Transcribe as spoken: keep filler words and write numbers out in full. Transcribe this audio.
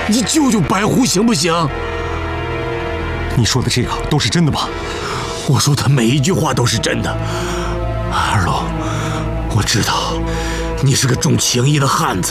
你救救白狐行不行？ 你说的这个都是真的吗？ 我说的每一句话都是真的。二龙，我知道你是个重情义的汉子，